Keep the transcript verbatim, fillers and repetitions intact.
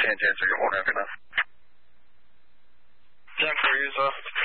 ten ten, so your horn after enough. ten four, use off.